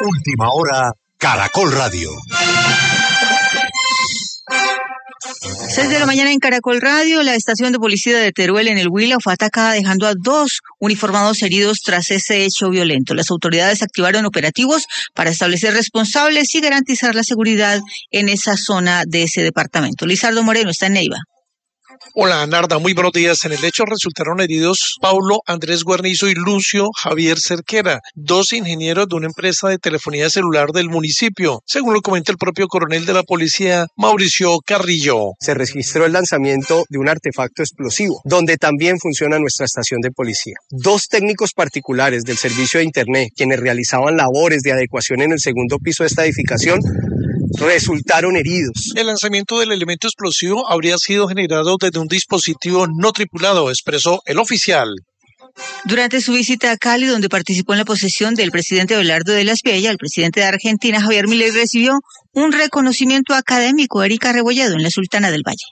Última hora, Caracol Radio. 6 de la mañana en Caracol Radio. La estación de policía de Teruel en el Huila fue atacada dejando a 2 uniformados heridos tras ese hecho violento. Las autoridades activaron operativos para establecer responsables y garantizar la seguridad en esa zona de ese departamento. Lizardo Moreno está en Neiva. Hola, Narda, muy buenos días. En el hecho resultaron heridos Paulo Andrés Guarnizo y Lucio Javier Cerquera, 2 ingenieros de una empresa de telefonía celular del municipio, según lo comenta el propio coronel de la policía, Mauricio Carrillo. Se registró el lanzamiento de un artefacto explosivo, donde también funciona nuestra estación de policía. 2 técnicos particulares del servicio de Internet, quienes realizaban labores de adecuación en el segundo piso de esta edificación, resultaron heridos. El lanzamiento del elemento explosivo habría sido generado desde un dispositivo no tripulado, expresó el oficial. Durante su visita a Cali, donde participó en la posesión del presidente Abelardo de la Espriella, el presidente de Argentina, Javier Milei, recibió un reconocimiento académico. Erika Rebolledo, en la Sultana del Valle.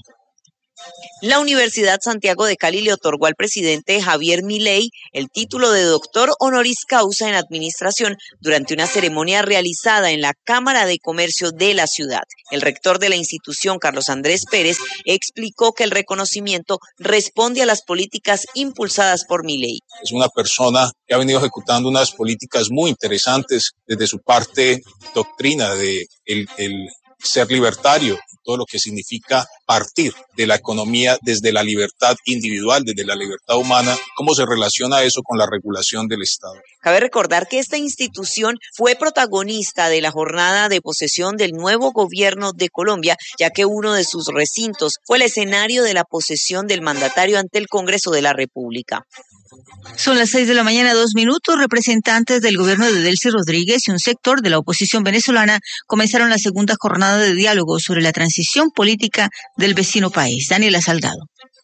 La Universidad Santiago de Cali le otorgó al presidente Javier Milei el título de doctor honoris causa en administración durante una ceremonia realizada en la Cámara de Comercio de la ciudad. El rector de la institución, Carlos Andrés Pérez, explicó que el reconocimiento responde a las políticas impulsadas por Milei. Es una persona que ha venido ejecutando unas políticas muy interesantes desde su parte doctrina de el ser libertario, todo lo que significa partir de la economía desde la libertad individual, desde la libertad humana, cómo se relaciona eso con la regulación del Estado. Cabe recordar que esta institución fue protagonista de la jornada de posesión del nuevo gobierno de Colombia, ya que uno de sus recintos fue el escenario de la posesión del mandatario ante el Congreso de la República. Son las 6 de la mañana, 2 minutos. Representantes del gobierno de Delcy Rodríguez y un sector de la oposición venezolana comenzaron la segunda jornada de diálogo sobre la transición política del vecino país. Daniela Salgado.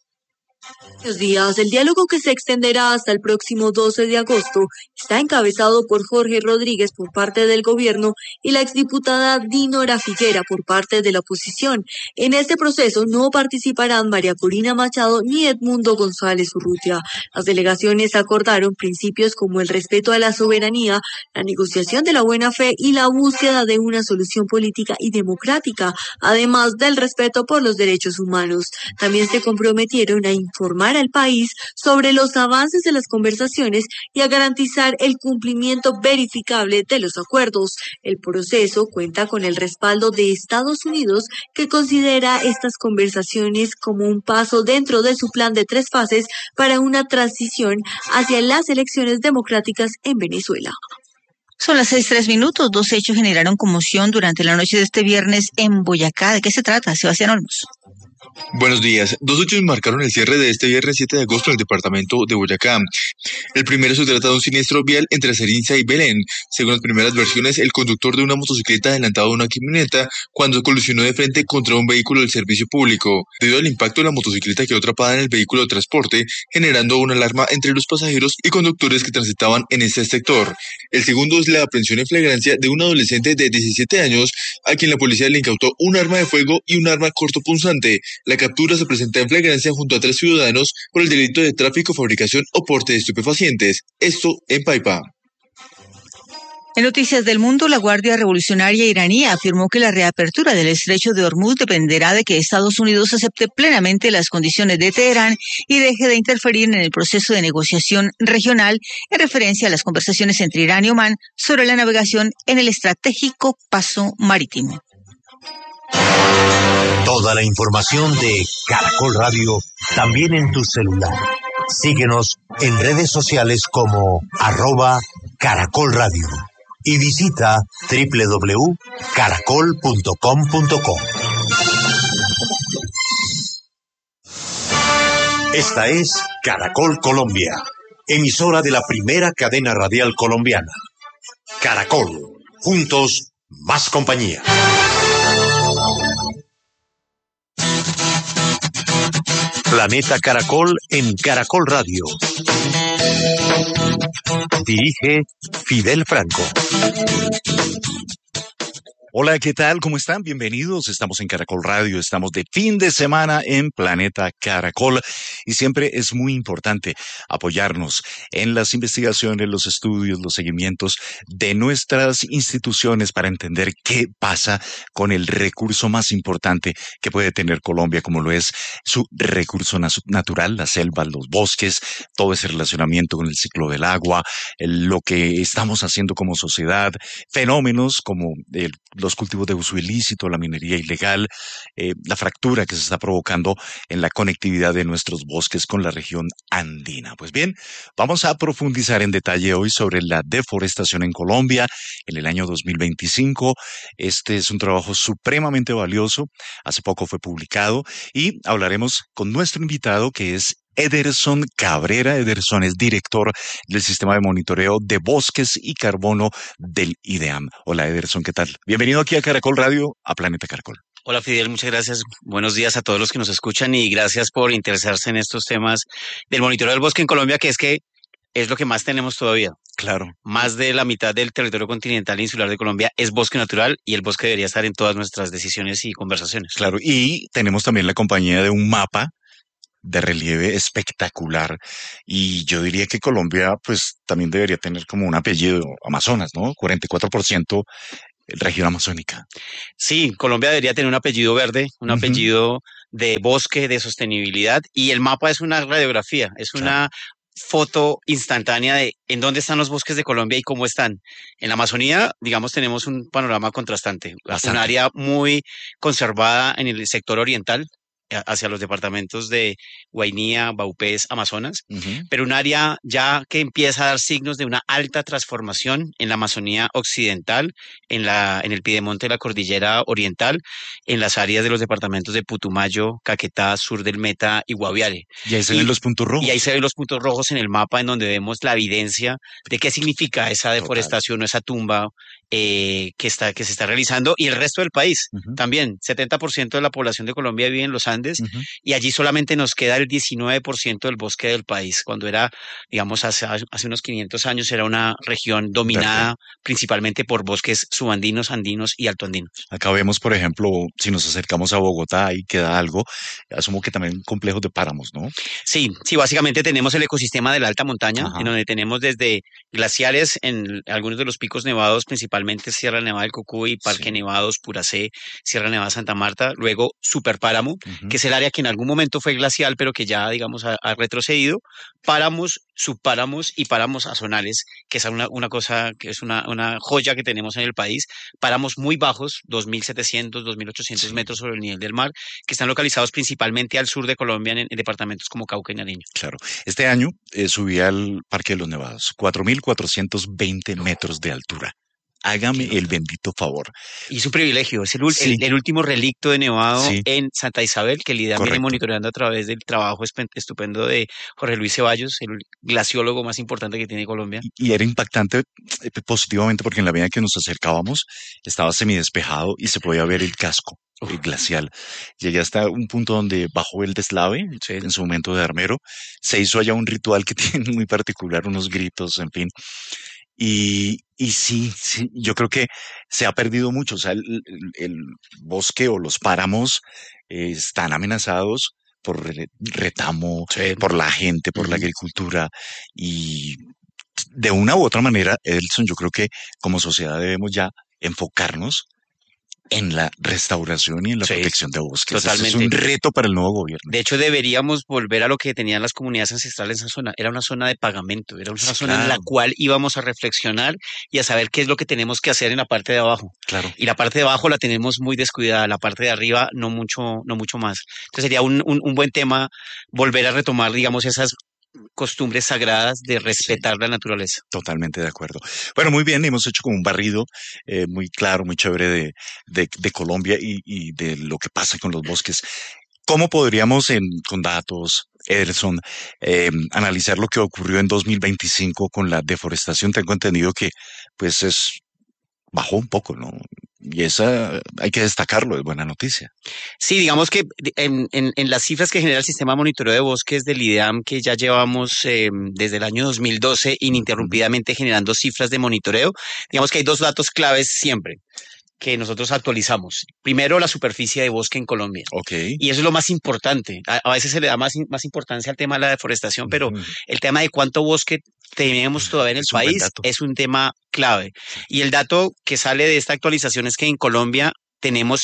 Buenos días. El diálogo, que se extenderá hasta el próximo 12 de agosto, está encabezado por Jorge Rodríguez por parte del gobierno y la exdiputada Dinora Figuera por parte de la oposición. En este proceso no participarán María Corina Machado ni Edmundo González Urrutia. Las delegaciones acordaron principios como el respeto a la soberanía, la negociación de la buena fe y la búsqueda de una solución política y democrática, además del respeto por los derechos humanos. También se comprometieron a informar al país sobre los avances de las conversaciones y a garantizar el cumplimiento verificable de los acuerdos. El proceso cuenta con el respaldo de Estados Unidos, que considera estas conversaciones como un paso dentro de su plan de 3 fases para una transición hacia las elecciones democráticas en Venezuela. Son las 6:03 minutos. 2 hechos generaron conmoción durante la noche de este viernes en Boyacá. ¿De qué se trata, Sebastián Olmos? Buenos días. 2 hechos marcaron el cierre de este viernes 7 de agosto en el departamento de Boyacá. El primero se trata de un siniestro vial entre Cerinza y Belén. Según las primeras versiones, el conductor de una motocicleta adelantado a una camioneta cuando colisionó de frente contra un vehículo del servicio público. Debido al impacto, la motocicleta quedó atrapada en el vehículo de transporte, generando una alarma entre los pasajeros y conductores que transitaban en este sector. El segundo es la aprehensión en flagrancia de un adolescente de 17 años, a quien la policía le incautó un arma de fuego y un arma cortopunzante. La captura se presenta en flagrancia junto a 3 ciudadanos por el delito de tráfico, fabricación o porte de estupefacientes. Esto en Paipa. En Noticias del Mundo, la Guardia Revolucionaria iraní afirmó que la reapertura del estrecho de Hormuz dependerá de que Estados Unidos acepte plenamente las condiciones de Teherán y deje de interferir en el proceso de negociación regional, en referencia a las conversaciones entre Irán y Omán sobre la navegación en el estratégico paso marítimo. Toda la información de Caracol Radio también en tu celular. Síguenos en redes sociales como @Caracol Radio y visita www.caracol.com.co. Esta es Caracol Colombia, emisora de la primera cadena radial colombiana. Caracol, juntos, más compañía. Planeta Caracol en Caracol Radio. Dirige Fidel Franco. Hola, ¿qué tal? ¿Cómo están? Bienvenidos. Estamos en Caracol Radio, estamos de fin de semana en Planeta Caracol y siempre es muy importante apoyarnos en las investigaciones, los estudios, los seguimientos de nuestras instituciones para entender qué pasa con el recurso más importante que puede tener Colombia, como lo es su recurso natural, la selva, los bosques, todo ese relacionamiento con el ciclo del agua, lo que estamos haciendo como sociedad, fenómenos como los cultivos de uso ilícito, la minería ilegal, la fractura que se está provocando en la conectividad de nuestros bosques con la región andina. Pues bien, vamos a profundizar en detalle hoy sobre la deforestación en Colombia en el año 2025. Este es un trabajo supremamente valioso. Hace poco fue publicado y hablaremos con nuestro invitado que es Ederson Cabrera. Ederson es director del Sistema de Monitoreo de Bosques y Carbono del IDEAM. Hola Ederson, ¿qué tal? Bienvenido aquí a Caracol Radio, a Planeta Caracol. Hola Fidel, muchas gracias. Buenos días a todos los que nos escuchan y gracias por interesarse en estos temas del monitoreo del bosque en Colombia, que es lo que más tenemos todavía. Claro. Más de la mitad del territorio continental e insular de Colombia es bosque natural y el bosque debería estar en todas nuestras decisiones y conversaciones. Claro, y tenemos también la compañía de un mapa de relieve espectacular y yo diría que Colombia pues también debería tener como un apellido Amazonas, ¿no? 44% región amazónica. Sí, Colombia debería tener un apellido verde, un apellido de bosque, de sostenibilidad, y el mapa es una radiografía, es una foto instantánea de en dónde están los bosques de Colombia y cómo están. En la Amazonía, digamos, tenemos un panorama contrastante, un área muy conservada en el sector oriental, hacia los departamentos de Guainía, Vaupés, Amazonas, pero un área ya que empieza a dar signos de una alta transformación en la Amazonía occidental, en el piedemonte de la cordillera oriental, en las áreas de los departamentos de Putumayo, Caquetá, sur del Meta y Guaviare. Y ahí se ven los puntos rojos. Y ahí se ven los puntos rojos en el mapa, en donde vemos la evidencia de qué significa esa deforestación o esa tumba que se está realizando, y el resto del país también. 70% de la población de Colombia vive en los Andes, y allí solamente nos queda el 19% del bosque del país, cuando era, digamos, hace unos 500 años era una región dominada principalmente por bosques subandinos, andinos y altoandinos. Acá vemos, por ejemplo, si nos acercamos a Bogotá y queda algo, asumo que también complejos de páramos, ¿no? Sí, básicamente tenemos el ecosistema de la alta montaña, en donde tenemos desde glaciares en algunos de los picos nevados, principalmente Sierra Nevada del Cocuy, Parque Nevados, Puracé, Sierra Nevada Santa Marta, luego superpáramo, que es el área que en algún momento fue glacial, pero que ya, digamos, ha retrocedido, páramos, subpáramos y páramos azonales, que es una cosa, que es una joya que tenemos en el país, páramos muy bajos, 2.700, 2.800 metros sobre el nivel del mar, que están localizados principalmente al sur de Colombia, en departamentos como Cauca y Nariño. Claro. Este año subí al Parque de los Nevados, 4.420 metros de altura. Hágame el bendito favor. Y es un privilegio, es el último relicto de nevado en Santa Isabel, que el IDEAM viene monitoreando a través del trabajo estupendo de Jorge Luis Ceballos, el glaciólogo más importante que tiene Colombia. Y era impactante positivamente porque en la medida que nos acercábamos estaba semidespejado y se podía ver el casco glacial. Llegué hasta un punto donde bajó el deslave, en su momento de armero. Se hizo allá un ritual que tiene muy particular, unos gritos, en fin. Y sí, yo creo que se ha perdido mucho. O sea, el bosque o los páramos están amenazados por retamo, por la gente, por la agricultura. Y de una u otra manera, Edelson, yo creo que como sociedad debemos ya enfocarnos en la restauración y en la protección de bosques. Totalmente. Eso es un reto para el nuevo gobierno. De hecho, deberíamos volver a lo que tenían las comunidades ancestrales en esa zona. Era una zona de pagamento, era una zona en la cual íbamos a reflexionar y a saber qué es lo que tenemos que hacer en la parte de abajo. Claro. Y la parte de abajo la tenemos muy descuidada, la parte de arriba no mucho más. Entonces sería un buen tema volver a retomar, digamos, esas costumbres sagradas de respetar la naturaleza. Totalmente de acuerdo. Bueno, muy bien, hemos hecho como un barrido muy claro, muy chévere de Colombia y de lo que pasa con los bosques. ¿Cómo podríamos, con datos, Ederson, analizar lo que ocurrió en 2025 con la deforestación? Tengo entendido que pues bajó un poco, ¿no? Y esa hay que destacarlo, es buena noticia. Sí, digamos que en las cifras que genera el Sistema de Monitoreo de Bosques del IDEAM, que ya llevamos desde el año 2012 ininterrumpidamente generando cifras de monitoreo, digamos que hay dos datos claves siempre. que nosotros actualizamos. Primero, la superficie de bosque en Colombia. Okay. Y eso es lo más importante. A veces se le da más importancia al tema de la deforestación, pero el tema de cuánto bosque tenemos todavía en el país es un tema clave. Y el dato que sale de esta actualización es que en Colombia tenemos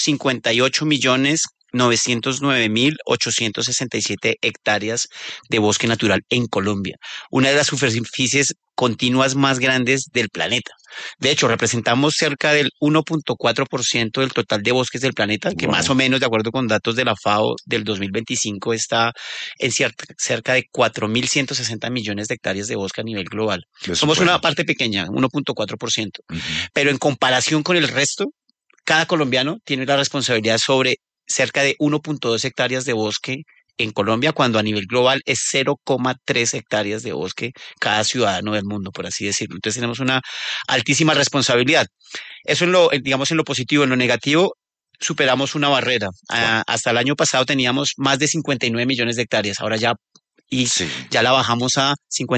58.909.867 hectáreas de bosque natural en Colombia, una de las superficies continuas más grandes del planeta. De hecho, representamos cerca del 1.4% del total de bosques del planeta, que más o menos, de acuerdo con datos de la FAO del 2025, está en cerca de 4.160 millones de hectáreas de bosque a nivel global. Somos una parte pequeña, 1.4%. Pero en comparación con el resto, cada colombiano tiene la responsabilidad sobre cerca de 1.2 hectáreas de bosque en Colombia, cuando a nivel global es 0,3 hectáreas de bosque cada ciudadano del mundo, por así decirlo. Entonces tenemos una altísima responsabilidad. Eso en lo positivo. En lo negativo, superamos una barrera. Hasta el año pasado teníamos más de 59 millones de hectáreas. Ahora ya la bajamos a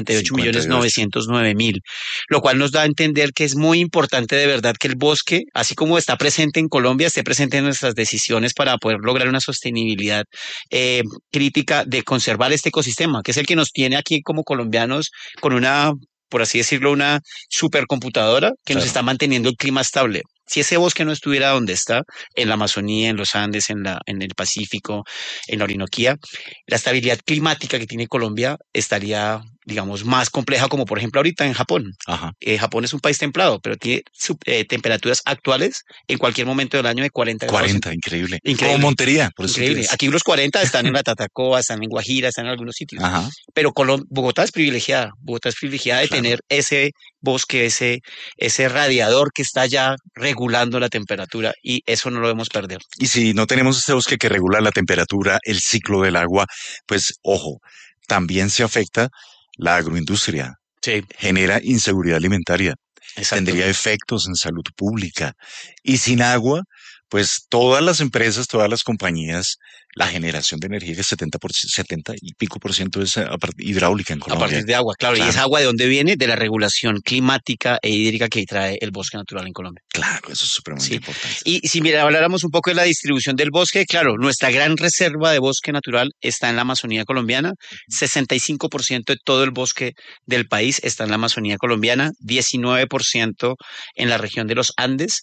58.909.000, lo cual nos da a entender que es muy importante de verdad que el bosque, así como está presente en Colombia, esté presente en nuestras decisiones para poder lograr una sostenibilidad crítica de conservar este ecosistema, que es el que nos tiene aquí como colombianos con una, por así decirlo, una supercomputadora que nos está manteniendo el clima estable. Si ese bosque no estuviera donde está, en la Amazonía, en los Andes, en el Pacífico, en la Orinoquía, la estabilidad climática que tiene Colombia estaría, digamos, más compleja, como por ejemplo ahorita en Japón. Japón es un país templado, pero tiene temperaturas actuales en cualquier momento del año de 40 grados. 40, increíble. Como Montería, por eso. Increíble. Aquí los 40 están en la Tatacoa, están en Guajira, están en algunos sitios. Pero Bogotá es privilegiada. Bogotá es privilegiada de tener ese bosque, ese radiador que está ya regulando la temperatura, y eso no lo debemos perder. Y si no tenemos este bosque que regula la temperatura, el ciclo del agua, pues ojo, también se afecta la agroindustria. Genera inseguridad alimentaria. Tendría efectos en salud pública. Y sin agua, pues todas las empresas, todas las compañías, la generación de energía, que 70 y pico por ciento es hidráulica en Colombia. A partir de agua, claro. ¿Y esa agua de dónde viene? De la regulación climática e hídrica que trae el bosque natural en Colombia. Claro, eso es supremamente importante. Y si habláramos un poco de la distribución del bosque, claro, nuestra gran reserva de bosque natural está en la Amazonía colombiana. 65% de todo el bosque del país está en la Amazonía colombiana, 19% en la región de los Andes,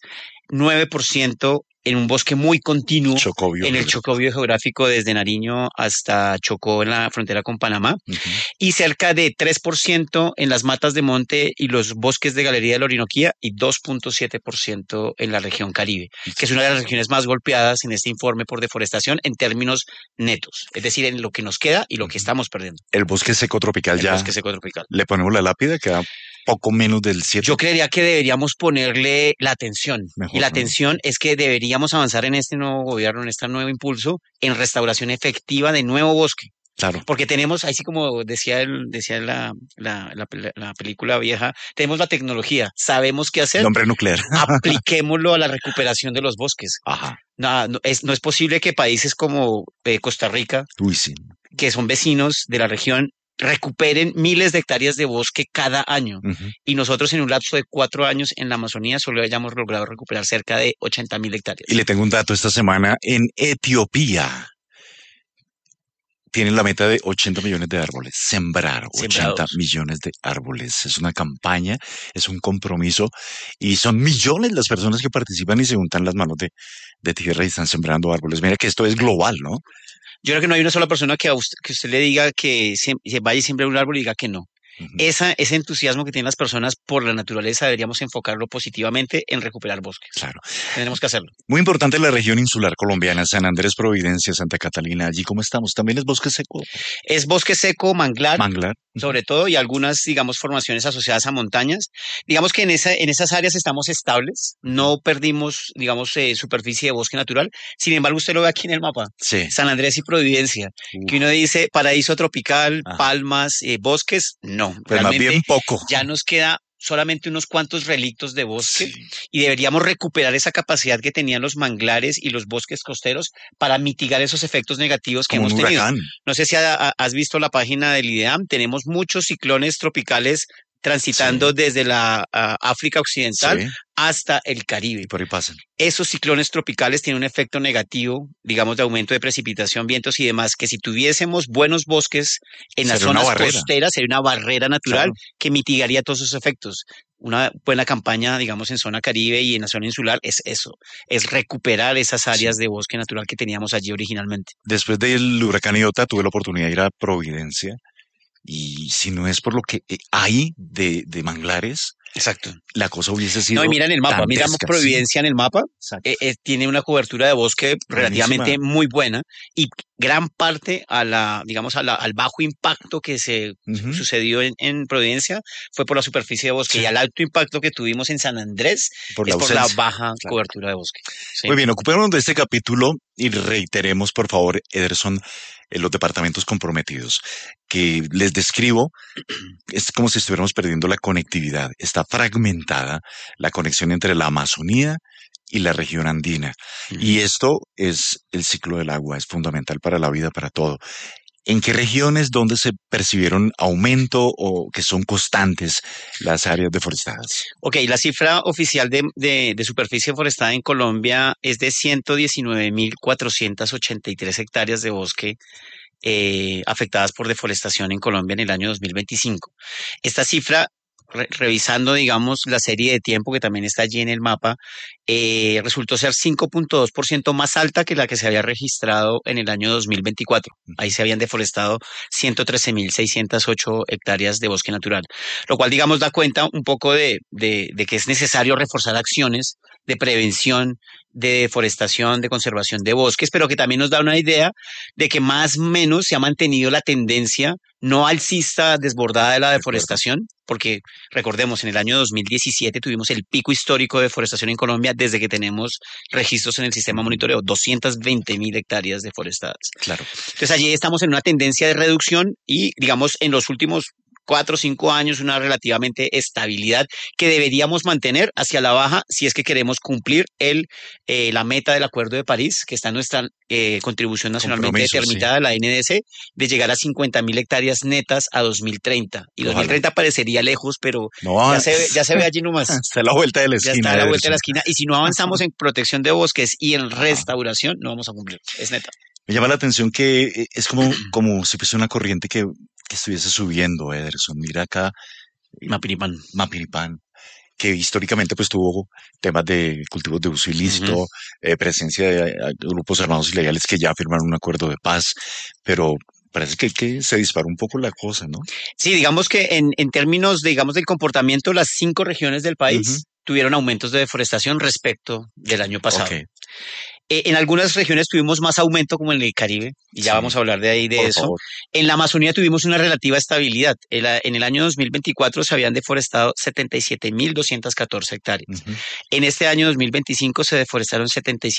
9% en un bosque muy continuo en el Chocobio geográfico desde Nariño hasta Chocó en la frontera con Panamá, y cerca de 3% en las matas de monte y los bosques de galería de la Orinoquía, y 2.7% en la región Caribe, que es una de las regiones más golpeadas en este informe por deforestación en términos netos, es decir, en lo que nos queda y lo que estamos perdiendo. El bosque seco tropical le ponemos la lápida, queda poco menos del 7%. Yo creería que deberíamos ponerle la atención. Y la atención es que deberíamos avanzar en este nuevo gobierno, en este nuevo impulso, en restauración efectiva de nuevo bosque. Claro. Porque tenemos, así como decía la película vieja, tenemos la tecnología, sabemos qué hacer. El hombre nuclear. Apliquémoslo a la recuperación de los bosques. No es posible que países como Costa Rica, que son vecinos de la región, recuperen miles de hectáreas de bosque cada año, y nosotros en un lapso de 4 años en la Amazonía solo hayamos logrado recuperar cerca de 80.000 hectáreas. Y le tengo un dato esta semana: en Etiopía tienen la meta de 80 millones de árboles, sembrar 80 millones de árboles. Es una campaña, es un compromiso, y son millones las personas que participan y se juntan las manos de tierra y están sembrando árboles. Mira que esto es global, ¿no? Yo creo que no hay una sola persona que usted le diga que se vaya y siembre un árbol y diga que no. Ese entusiasmo que tienen las personas por la naturaleza deberíamos enfocarlo positivamente en recuperar bosques. Claro. Tenemos que hacerlo. Muy importante la región insular colombiana, San Andrés, Providencia, Santa Catalina. Allí, ¿cómo estamos? ¿También es bosque seco? Es bosque seco, manglar. Sobre todo, y algunas, digamos, formaciones asociadas a montañas. Digamos que en esas áreas estamos estables, no perdimos, digamos, superficie de bosque natural. Sin embargo, usted lo ve aquí en el mapa. San Andrés y Providencia, que uno dice paraíso tropical, palmas, bosques, no. Pues más bien poco. Ya nos queda solamente unos cuantos relictos de bosque, y deberíamos recuperar esa capacidad que tenían los manglares y los bosques costeros para mitigar esos efectos negativos que hemos tenido. No sé si has visto la página del IDEAM, tenemos muchos ciclones tropicales transitando desde la África Occidental hasta el Caribe. Y por ahí pasan. Esos ciclones tropicales tienen un efecto negativo, digamos, de aumento de precipitación, vientos y demás, que si tuviésemos buenos bosques en las zonas costeras, sería una barrera natural que mitigaría todos esos efectos. Una buena campaña, digamos, en zona Caribe y en la zona insular es eso, es recuperar esas áreas de bosque natural que teníamos allí originalmente. Después del huracán Iota tuve la oportunidad de ir a Providencia. Y si no es por lo que hay de manglares, exacto, la cosa hubiese sido. No, y mira en el mapa, mira Providencia en el mapa, tiene una cobertura de bosque relativamente muy buena y gran parte al bajo impacto que se sucedió en Providencia fue por la superficie de bosque y al alto impacto que tuvimos en San Andrés por la baja cobertura de bosque. Sí. Muy bien, ocupémonos de este capítulo y reiteremos, por favor, Ederson, los departamentos comprometidos, que les describo, es como si estuviéramos perdiendo la conectividad. Está fragmentada la conexión entre la Amazonía y la región andina. Y esto es el ciclo del agua, es fundamental para la vida, para todo. ¿En qué regiones donde se percibieron aumento o que son constantes las áreas deforestadas? Ok, la cifra oficial de superficie forestada en Colombia es de 119.483 hectáreas de bosque afectadas por deforestación en Colombia en el año 2025. Esta cifra, revisando, digamos, la serie de tiempo que también está allí en el mapa, resultó ser 5.2% más alta que la que se había registrado en el año 2024. Ahí se habían deforestado 113.608 hectáreas de bosque natural, lo cual, digamos, da cuenta un poco de que es necesario reforzar acciones de prevención, de deforestación, de conservación de bosques, pero que también nos da una idea de que más o menos se ha mantenido la tendencia no alcista desbordada de la deforestación, porque recordemos, en el año 2017 tuvimos el pico histórico de deforestación en Colombia desde que tenemos registros en el sistema monitoreo, 220.000 hectáreas deforestadas. Claro. Entonces allí estamos en una tendencia de reducción y, digamos, en los últimos 4 o 5 años una relativamente estabilidad que deberíamos mantener hacia la baja si es que queremos cumplir la meta del Acuerdo de París, que está en nuestra contribución nacionalmente determinada, la NDC, de llegar a 50.000 hectáreas netas a 2030. Y 2030 parecería lejos, pero ya se ve allí nomás. Está a la vuelta de la esquina. Ya está a la vuelta de la esquina. Y si no avanzamos en protección de bosques y en restauración, no vamos a cumplir. Es neta. Me llama la atención que es como si fuese una corriente que estuviese subiendo, Ederson. Mira acá. Mapiripán, que históricamente pues tuvo temas de cultivos de uso ilícito, presencia de grupos armados ilegales que ya firmaron un acuerdo de paz, pero parece que se disparó un poco la cosa, ¿no? Sí, digamos que en términos, digamos, del comportamiento, las 5 regiones del país tuvieron aumentos de deforestación respecto del año pasado. Okay. En algunas regiones tuvimos más aumento, como en el Caribe, y ya vamos a hablar de ahí de eso. Favor. En la Amazonía tuvimos una relativa estabilidad. En el año 2024 se habían deforestado 77.214 hectáreas. En este año 2025 se deforestaron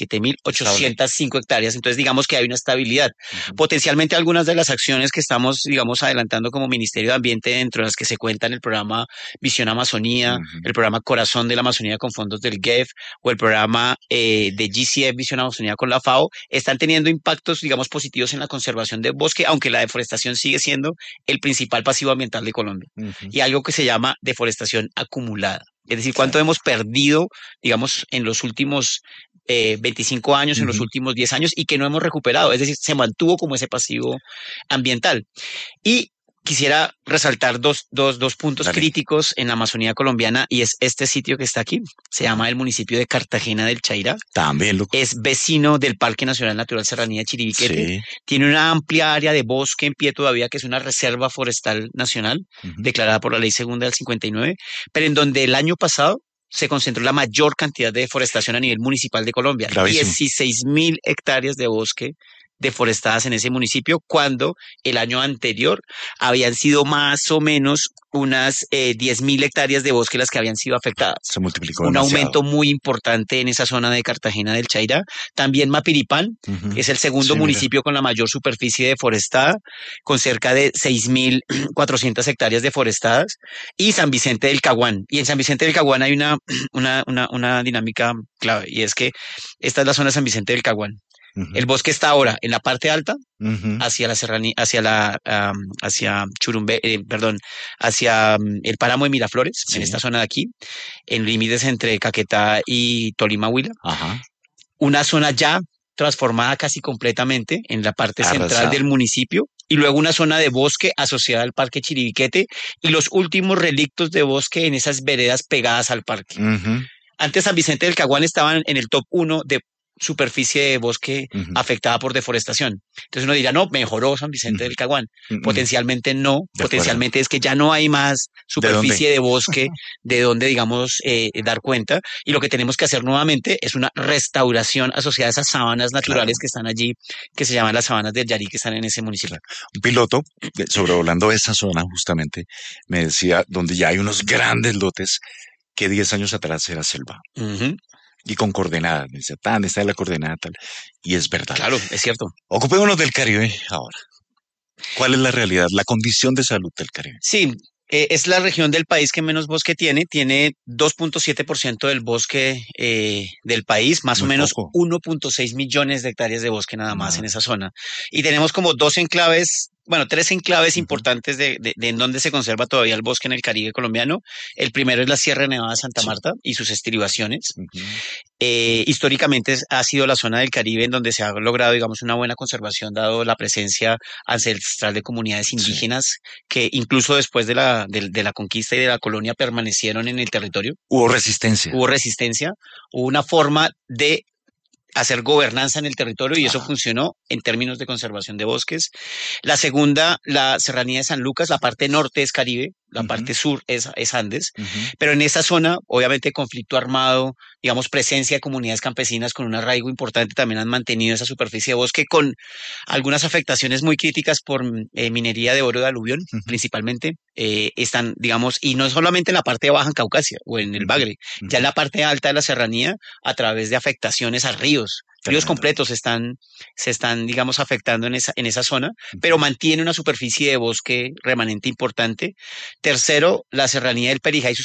77.805 hectáreas. Entonces, digamos que hay una estabilidad. Potencialmente algunas de las acciones que estamos, digamos, adelantando como Ministerio de Ambiente, dentro de las que se cuentan el programa Visión Amazonía, el programa Corazón de la Amazonía con fondos del GEF o el programa de GCF Visión Amazonía con la FAO, están teniendo impactos, digamos, positivos en la conservación del bosque, aunque la deforestación sigue siendo el principal pasivo ambiental de Colombia. Y algo que se llama deforestación acumulada. Es decir, cuánto hemos perdido, digamos, en los últimos 25 años, en los últimos 10 años, y que no hemos recuperado. Es decir, se mantuvo como ese pasivo ambiental. Y quisiera resaltar dos puntos críticos en la Amazonía colombiana, y es este sitio que está aquí. Se llama el municipio de Cartagena del Chairá. También es vecino del Parque Nacional Natural Serranía de Chiribiquete. Sí. Tiene una amplia área de bosque en pie todavía, que es una reserva forestal nacional, declarada por la Ley Segunda del 59, pero en donde el año pasado se concentró la mayor cantidad de deforestación a nivel municipal de Colombia. 16.000 hectáreas de bosque deforestadas en ese municipio, cuando el año anterior habían sido más o menos unas 10.000 hectáreas de bosque las que habían sido afectadas. Se multiplicó un demasiado. Aumento muy importante en esa zona de Cartagena del Chairá. También Mapiripán es el segundo municipio con la mayor superficie deforestada, con cerca de 6.400 hectáreas deforestadas, y San Vicente del Caguán. Y en San Vicente del Caguán hay una dinámica clave, y es que esta es la zona de San Vicente del Caguán. El bosque está ahora en la parte alta, Ujú. hacia la serranía, hacia Churumbe, hacia el páramo de Miraflores, Sí. en esta zona de aquí, en límites entre Caquetá y Tolima, Huila. Ajá. Una zona ya transformada casi completamente en la parte central Arrasada. del municipio, y luego una zona de bosque asociada al Parque Chiribiquete y los últimos relictos de bosque en esas veredas pegadas al parque. Ujú. Antes San Vicente del Caguán estaba en el top 1 de superficie de bosque Ujú. afectada por deforestación. Entonces uno dirá, no, mejoró San Vicente del Caguán. Ujú. Potencialmente no, De potencialmente es que ya no hay más superficie dónde? de bosque de donde, digamos, dar cuenta. Y lo que tenemos que hacer nuevamente es una restauración asociada a esas sabanas naturales Claro. que están allí, que se llaman las sabanas del Yarí, que están en ese municipio. Un piloto, sobrevolando esa zona justamente, me decía, donde ya hay unos grandes lotes, que 10 años atrás era selva. Ujú. Y con coordenadas. Me decía, tan, está la coordenada tal. Y es verdad. Claro, es cierto. Ocupémonos del Caribe ahora. ¿Cuál es la realidad, la condición de salud del Caribe? Sí, es la región del país que menos bosque tiene. Tiene 2.7% del bosque del país, más o Muy menos poco. 1.6 millones de hectáreas de bosque nada más Nada. en esa zona. Y tenemos como tres enclaves Ujú. importantes de en donde se conserva todavía el bosque en el Caribe colombiano. El primero es la Sierra Nevada de Santa Sí. Marta y sus estribaciones. Ujú. Históricamente ha sido la zona del Caribe en donde se ha logrado, digamos, una buena conservación, dado la presencia ancestral de comunidades indígenas que incluso después de la conquista y de la colonia permanecieron en el territorio. Hubo resistencia. Hubo resistencia, hubo una forma de hacer gobernanza en el territorio y eso Ajá. funcionó en términos de conservación de bosques. La segunda, la serranía de San Lucas, la parte norte es Caribe, la Ujú. parte sur es Andes, Ujú. pero en esa zona, obviamente, conflicto armado, digamos, presencia de comunidades campesinas con un arraigo importante, también han mantenido esa superficie de bosque con algunas afectaciones muy críticas por minería de oro de aluvión, Ujú. principalmente. Están, digamos, y no solamente en la parte baja en Caucasia o en el Ujú. Bagre, ya en la parte alta de la serranía, a través de afectaciones a ríos. Ríos Tremendo. completos se están, digamos, afectando en esa zona, pero mantiene una superficie de bosque remanente importante. Tercero, la serranía del Perijá y sus